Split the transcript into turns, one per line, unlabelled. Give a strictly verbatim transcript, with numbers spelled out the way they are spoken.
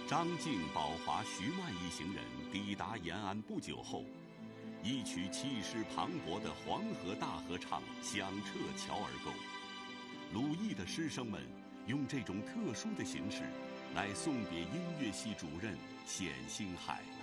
张静、宝华、徐曼一行人抵达延安不久后，一曲气势磅礴的黄河大合唱响彻乔尔沟。鲁艺的师生们用这种特殊的形式来送别音乐系主任冼星海。